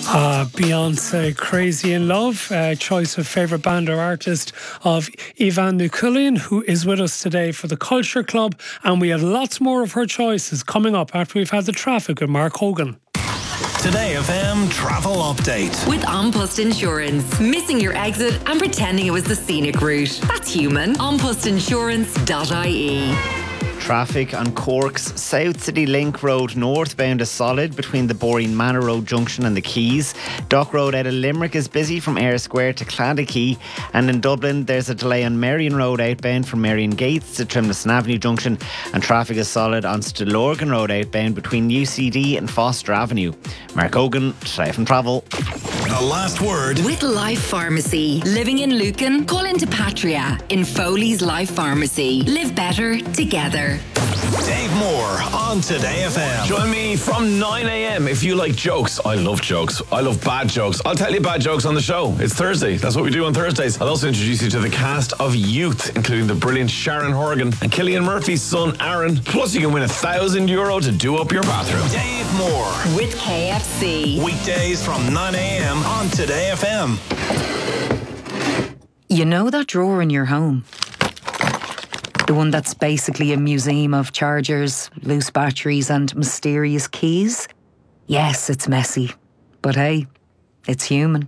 Beyonce, Crazy in Love, choice of favourite band or artist of Ivan Nukulian, who is with us today for the Culture Club. And we have lots more of her choices coming up after we've had the traffic with Mark Hogan. Today FM travel update. With An Post Insurance. Missing your exit and pretending it was the scenic route. That's human. Anpostinsurance.ie. Traffic on Cork's South City Link Road northbound is solid between the Boreen Manor Road junction and the Quays. Dock Road out of Limerick is busy from Eyre Square to Clonakey, and in Dublin there's a delay on Marion Road outbound from Marion Gates to Trimleston Avenue junction, and traffic is solid on Stillorgan Road outbound between UCD and Foster Avenue. Mark Hogan, Today FM Travel. The last word. With Life Pharmacy. Living in Lucan? Call into Patria in Foley's Life Pharmacy. Live better together. Dave Moore on Today FM. Join me from 9 a.m. if you like jokes. I love jokes. I love bad jokes. I'll tell you bad jokes on the show. It's Thursday. That's what we do on Thursdays. I'll also introduce you to the cast of Youth, including the brilliant Sharon Horgan and Cillian Murphy's son Aaron. Plus, you can win €1,000 to do up your bathroom. Dave Moore. With KFC. Weekdays from 9 a.m. on Today FM. You know that drawer in your home? The one that's basically a museum of chargers, loose batteries and mysterious keys? Yes, it's messy. But hey, it's human.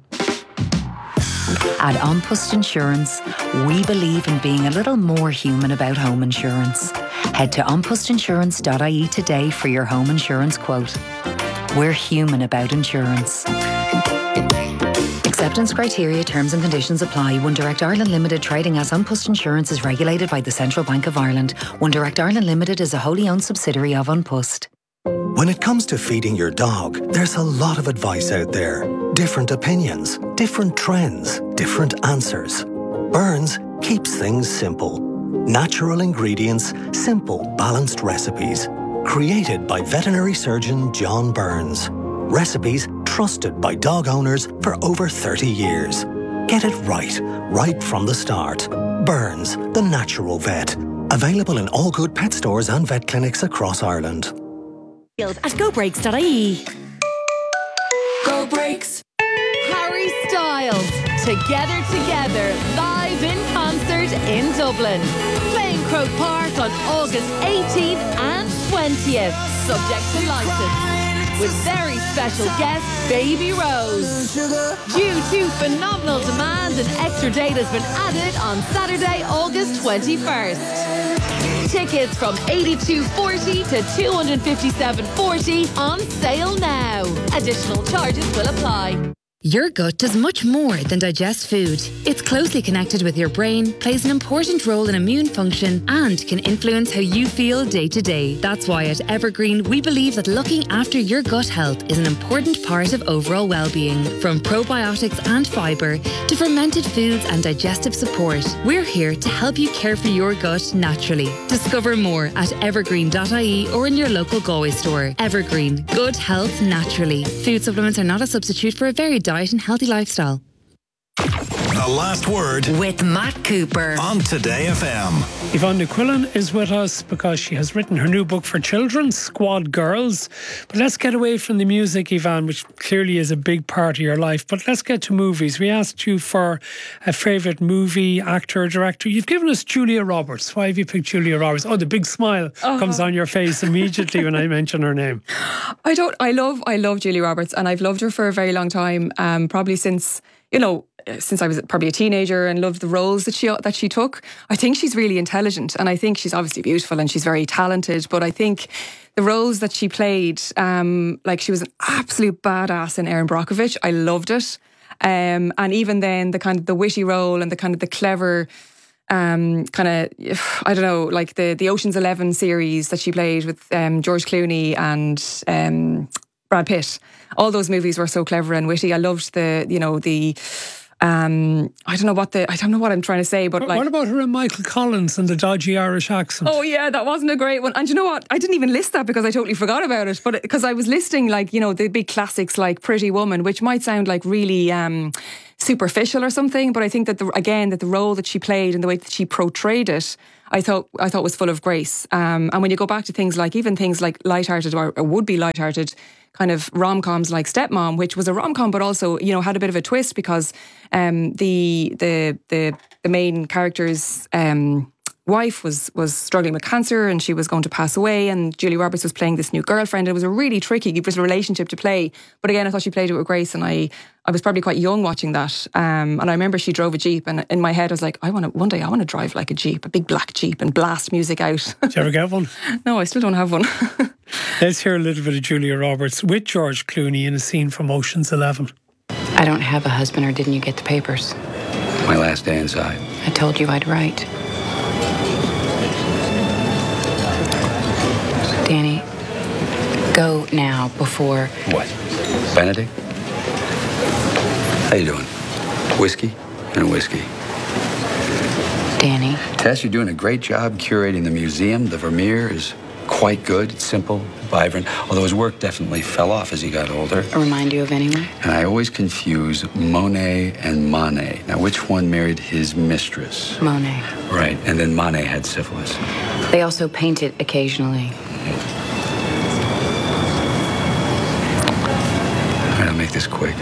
At An Post Insurance, we believe in being a little more human about home insurance. Head to anpostinsurance.ie today for your home insurance quote. We're human about insurance. Acceptance criteria, terms and conditions apply. One Direct Ireland Limited, trading as An Post Insurance, is regulated by the Central Bank of Ireland. One Direct Ireland Limited is a wholly owned subsidiary of An Post. When it comes to feeding your dog, there's a lot of advice out there. Different opinions, different trends, different answers. Burns keeps things simple. Natural ingredients, simple, balanced recipes. Created by veterinary surgeon John Burns. Recipes trusted by dog owners for over 30 years. Get it right from the start. Burns, the natural vet. Available in all good pet stores and vet clinics across Ireland. At gobrakes.ie. Go Brakes. Harry Styles, Together, live in concert in Dublin. Playing Croke Park on August 18th and 20th. Subject to licence. With very special guest Baby Rose. Due to phenomenal demand, an extra date has been added on Saturday, August 21st. Tickets from $82.40 to $257.40 on sale now. Additional charges will apply. Your gut does much more than digest food. It's closely connected with your brain, plays an important role in immune function, and can influence how you feel day to day. That's why at Evergreen, we believe that looking after your gut health is an important part of overall well-being. From probiotics and fibre to fermented foods and digestive support, we're here to help you care for your gut naturally. Discover more at evergreen.ie or in your local Galway store. Evergreen, good health naturally. Food supplements are not a substitute for a varied diet and healthy lifestyle. The last word. With Matt Cooper. On Today FM. Yvonne Quillen is with us because she has written her new book for children, Squad Girls. But let's get away from the music, Yvonne, which clearly is a big part of your life. But let's get to movies. We asked you for a favourite movie, actor, director. You've given us Julia Roberts. Why have you picked Julia Roberts? Oh, the big smile comes on your face immediately when I mention her name. I love Julia Roberts, and I've loved her for a very long time. Probably since I was probably a teenager, and loved the roles that she took. I think she's really intelligent, and I think she's obviously beautiful and she's very talented, but I think the roles that she played, like she was an absolute badass in Erin Brockovich. I loved it. And even then the kind of the witty role and the kind of the clever I don't know, like the Ocean's 11 series that she played with George Clooney and Brad Pitt. All those movies were so clever and witty. I loved I don't know what I'm trying to say, but like, what about her and Michael Collins and the dodgy Irish accent? Oh yeah, that wasn't a great one. And you know what? I didn't even list that because I totally forgot about it. But because I was listing the big classics like Pretty Woman, which might sound like really superficial or something, but I think that the role that she played and the way that she portrayed it, I thought was full of grace. And when you go back to things like lighthearted or would be lighthearted kind of rom-coms like Stepmom, which was a rom-com but also, you know, had a bit of a twist because the main character's wife was struggling with cancer and she was going to pass away, and Julia Roberts was playing this new girlfriend. It was a really tricky relationship to play, but again, I thought she played it with grace, and I was probably quite young watching that, and I remember she drove a Jeep, and in my head I was like, one day I want to drive like a Jeep, a big black Jeep, and blast music out. Did you ever get one? No, I still don't have one. Let's hear a little bit of Julia Roberts with George Clooney in a scene from Ocean's 11. I don't have a husband, or didn't you get the papers? My last day inside. I told you I'd write. Danny, go now before... What? Benedict? How you doing? Whiskey and whiskey. Danny. Tess, you're doing a great job curating the museum. The Vermeer is quite good. It's simple, vibrant, although his work definitely fell off as he got older. Remind you of anyone? And I always confuse Monet and Manet. Now, which one married his mistress? Monet. Right, and then Manet had syphilis. They also painted occasionally. All right, I'll make this quick.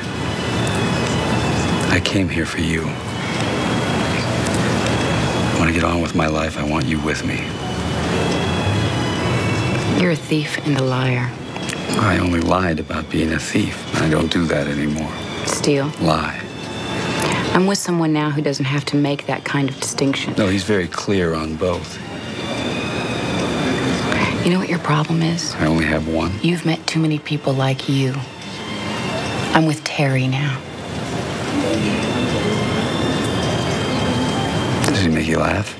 I came here for you. I want to get on with my life. I want you with me. You're a thief and a liar. I only lied about being a thief. I don't do that anymore. Steal? Lie. I'm with someone now who doesn't have to make that kind of distinction. No, he's very clear on both. You know what your problem is? I only have one. You've met too many people like you. I'm with Terry now. Does he make you laugh?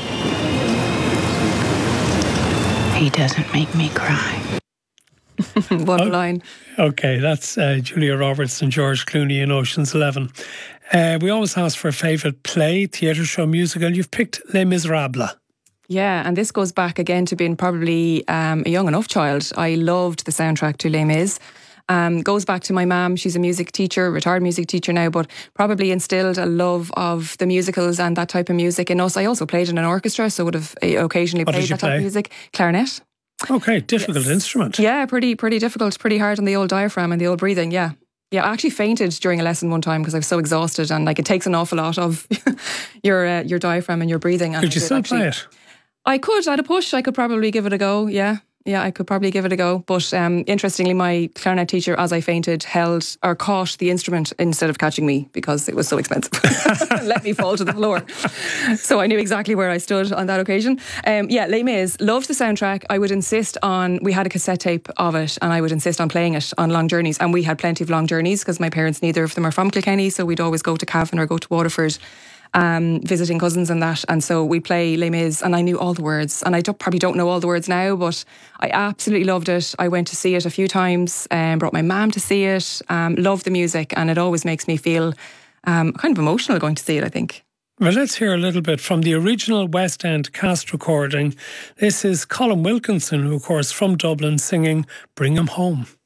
He doesn't make me cry. One line. Okay, that's Julia Roberts and George Clooney in Ocean's 11. We always ask for a favourite play, theatre show, musical. You've picked Les Miserables. Yeah, and this goes back again to being probably a young enough child. I loved the soundtrack to Les Mis. Goes back to my mum. She's a music teacher, retired music teacher now, but probably instilled a love of the musicals and that type of music in us. I also played in an orchestra, so would have occasionally played that type of music. Clarinet. Okay, difficult instrument. Yeah, pretty difficult, pretty hard on the old diaphragm and the old breathing, yeah. Yeah, I actually fainted during a lesson one time because I was so exhausted, and like it takes an awful lot of your diaphragm and your breathing. Could you still play it? I could, at a push, I could probably give it a go, yeah. Yeah, I could probably give it a go. But interestingly, my clarinet teacher, as I fainted, held or caught the instrument instead of catching me because it was so expensive. Let me fall to the floor. So I knew exactly where I stood on that occasion. Yeah, Les Mis, loved the soundtrack. I would insist on, we had a cassette tape of it, and I would insist on playing it on long journeys. And we had plenty of long journeys because my parents, neither of them are from Kilkenny, so we'd always go to Cavan or go to Waterford. Visiting cousins and that, and so we play Les Mis, and I knew all the words, and I probably don't know all the words now, but I absolutely loved it. I went to see it a few times, brought my mum to see it, loved the music, and it always makes me feel kind of emotional going to see it, I think. Well, let's hear a little bit from the original West End cast recording. This is Colin Wilkinson, who of course from Dublin, singing Bring 'Em Home.